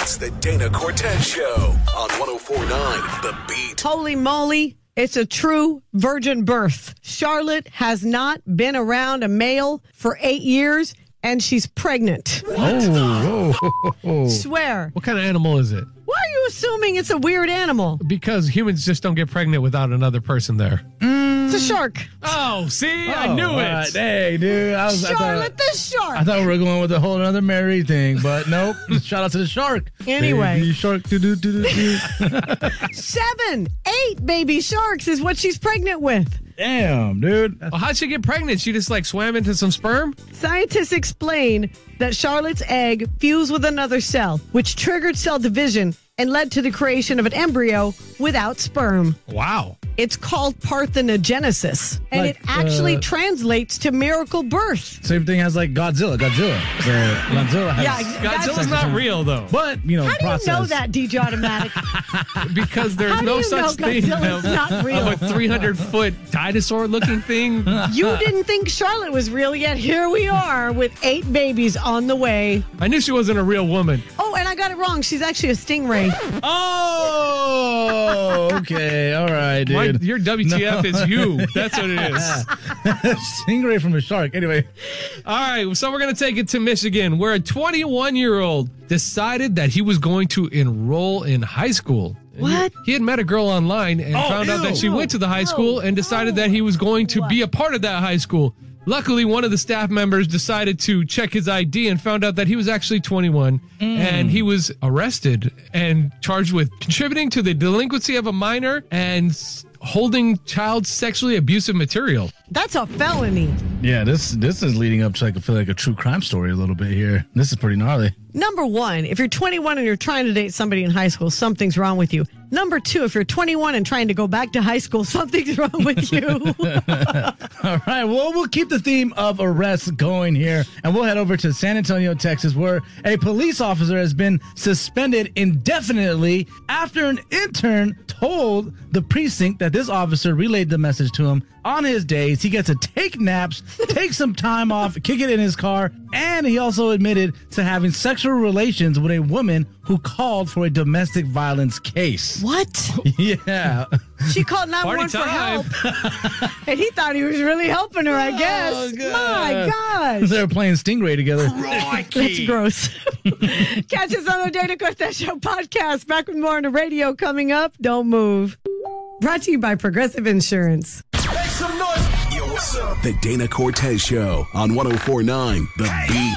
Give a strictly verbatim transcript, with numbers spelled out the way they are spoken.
It's the Dana Cortez Show on one oh four point nine The Beat. Holy moly, it's a true virgin birth. Charlotte has not been around a male for eight years, and she's pregnant. Oh, oh, oh. Swear. What kind of animal is it? Why are you assuming it's a weird animal? Because humans just don't get pregnant without another person there. It's a shark. Oh, see? I Oh, knew all it. right. Hey, dude. I was, I Charlotte thought, the shark. I thought we were going with a whole other Mary thing, but nope. Shout out to the shark. Anyway. Baby shark. Do, do, do, do, do. Seven, eight baby sharks is what she's pregnant with. Damn, dude. Well, how'd she get pregnant? She just like swam into some sperm? Scientists explain that Charlotte's egg fused with another cell, which triggered cell division and led to the creation of an embryo without sperm. Wow. It's called parthenogenesis, and Like, it actually uh, translates to miracle birth. Same thing as like Godzilla. Godzilla. The Godzilla has, Yeah, Godzilla's not real, though. but you know, How do process. you know that, D J Automatic? Because there's How do no you such know thing Godzilla's of, not real? of a three hundred foot dinosaur-looking thing. You didn't think Charlotte was real, yet here we are with eight babies on the way. I knew she wasn't a real woman. Oh, and I got it wrong. She's actually a stingray. Oh, okay. All right, dude. My, your W T F is you. That's what it is. Stingray from a shark. Anyway. All right, so we're going to take it to Michigan, where a twenty-one-year-old decided that he was going to enroll in high school. What? He had met a girl online and Oh, found out that ew. she went to the high school and decided that he was going to be a part of that high school. Luckily, one of the staff members decided to check his I D and found out that he was actually twenty-one, and he was arrested and charged with contributing to the delinquency of a minor and s- holding child sexually abusive material. That's a felony. Yeah, this this is leading up to like I feel like a true crime story a little bit here. This is pretty gnarly. Number one, if you're twenty-one and you're trying to date somebody in high school, something's wrong with you. Number two, if you're twenty-one and trying to go back to high school, something's wrong with you. All right, well, we'll keep the theme of arrests going here, and we'll head over to San Antonio, Texas, where a police officer has been suspended indefinitely after an intern told the precinct that this officer relayed the message to him. On his days, he gets to take naps, take some time off, kick it in his car, and he also admitted to having sexual relations with a woman who called for a domestic violence case. What? Yeah. She called nine one one for time. help. And he thought he was really helping her, I guess. Oh, God. My gosh. They were playing Stingray together. That's gross. Catch us on the Dana Cortez Show podcast. Back with more on the radio coming up. Don't move. Brought to you by Progressive Insurance. Make some noise. Yo, what's up? The Dana Cortez Show on one oh four point nine The Beat.